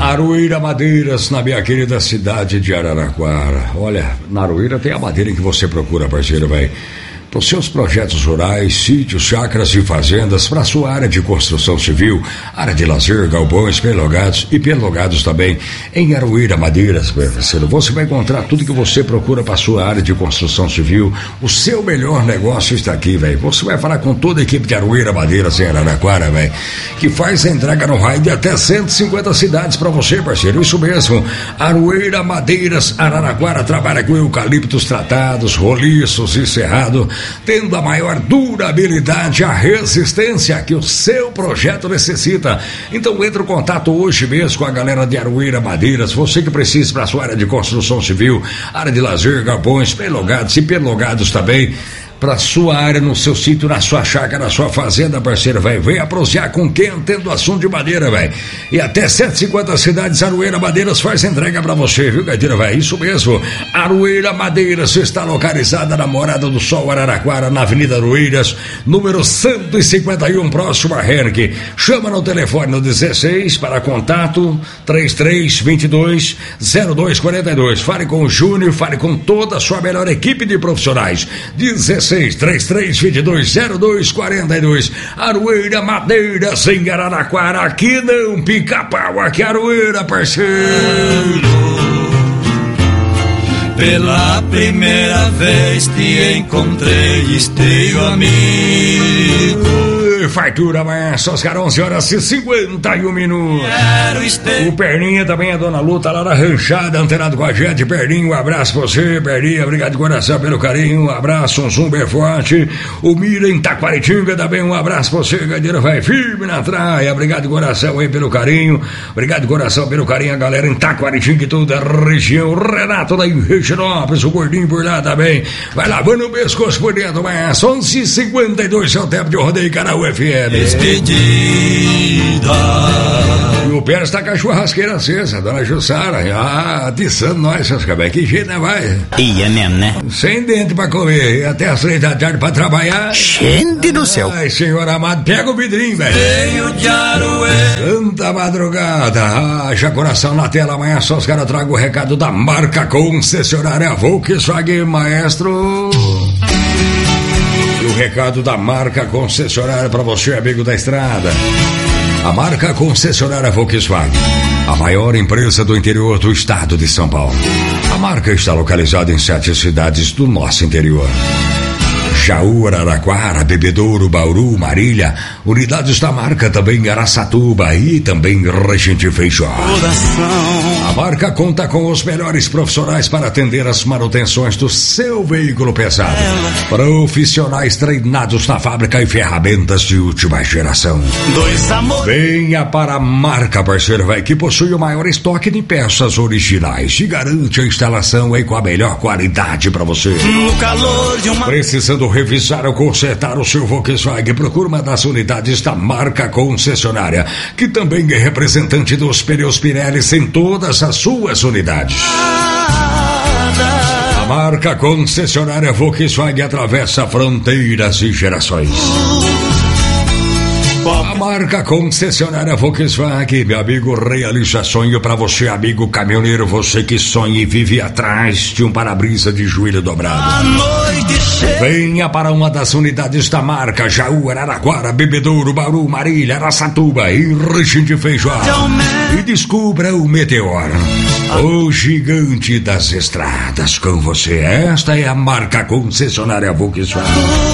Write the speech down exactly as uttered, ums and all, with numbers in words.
Aroeira Madeiras, na minha querida cidade de Araraquara. Olha, na Aroeira tem a madeira que você procura, parceiro, velho. Para os seus projetos rurais, sítios, chácaras e fazendas, para a sua área de construção civil, área de lazer, galpões, perlogados e perlogados também. Em Aroeira Madeiras, parceiro, você vai encontrar tudo que você procura para a sua área de construção civil. O seu melhor negócio está aqui, velho. Você vai falar com toda a equipe de Aroeira Madeiras em Araraquara, velho, que faz a entrega no raio de até cento e cinquenta cidades para você, parceiro. Isso mesmo. Aroeira Madeiras, Araraquara, trabalha com eucaliptos tratados, roliços e cerrado, tendo a maior durabilidade, a resistência que o seu projeto necessita. Então entre em contato hoje mesmo com a galera de Aroeira Madeiras, você que precisa para a sua área de construção civil, área de lazer, galpões, perlogados e perlogados também, para sua área, no seu sítio, na sua chácara, na sua fazenda, parceiro, velho. Venha prosear com quem entende o assunto de madeira, velho. E até cento e cinquenta cidades, Aroeira Madeiras faz entrega pra você, viu, Gaiteira, velho? Isso mesmo. Aroeira Madeiras está localizada na Morada do Sol, Araraquara, na Avenida Aroeiras, número cento e cinquenta e um, próximo a Henrique. Chama no telefone no dezesseis para contato trinta e três, vinte e dois, zero dois quarenta e dois. Fale com o Júnior, fale com toda a sua melhor equipe de profissionais. dezesseis trinta e três, vinte e dois, zero dois quarenta e dois. Aroeira Madeiras em Araraquara. Aqui não pica-pau, aqui Aroeira, parceiro. Pela primeira vez te encontrei, esteio amigo. Fartura, mas só às onze horas e cinquenta e um minutos. O Perninha também, a Dona Luta lá na ranchada, antenado com a gente. Perninho, um abraço pra você, Perninha, obrigado de coração pelo carinho, um abraço, um zoom bem forte. O Mira em Taquaritinga também, um abraço pra você, Gadeira, vai firme na traia, obrigado de coração aí pelo carinho, obrigado de coração pelo carinho, a galera em Taquaritinga e toda a região. Renato da Reginópolis, o gordinho por lá também, vai lavando o pescoço por dentro, mas onze e cinquenta e dois, seu tempo de rodeio, canal F M. Despedida. E o Pérez tá com a churrasqueira acesa, Dona Jussara, ah, atiçando nós, seus cabés, que jeito, né, vai? Ia mesmo, né? Sem dente pra comer, e até as três da tarde pra trabalhar. Gente do céu. Ai, senhor amado, pega o vidrinho, velho. Veio de Aroeira. Santa madrugada, haja coração na tela, amanhã só os caras tragam o recado da marca concessionária Volkswagen, maestro. E o recado da marca concessionária para você, amigo da estrada. A marca concessionária Volkswagen, a maior empresa do interior do estado de São Paulo. A marca está localizada em sete cidades do nosso interior: Jaú, Araraquara, Bebedouro, Bauru, Marília. Unidades da marca também em Araçatuba e também Regente Feijó. A marca conta com os melhores profissionais para atender as manutenções do seu veículo pesado. Profissionais treinados na fábrica e ferramentas de última geração. Venha para a marca, parceiro, vai, que possui o maior estoque de peças originais e garante a instalação aí com a melhor qualidade para você. No calor de uma... Precisando revisar ou consertar o seu Volkswagen, procura uma das unidades da marca concessionária, que também é representante dos pneus Pirelli em todas as suas unidades. A marca concessionária Volkswagen atravessa fronteiras e gerações. A marca concessionária Volkswagen, meu amigo, realiza sonho para você, amigo caminhoneiro, você que sonha e vive atrás de um para-brisa de joelho dobrado. Venha para uma das unidades da marca: Jaú, Araraquara, Bebedouro, Bauru, Marília, Araçatuba e Regente Feijó. E descubra o Meteor, o gigante das estradas. Com você, esta é a marca concessionária Volkswagen.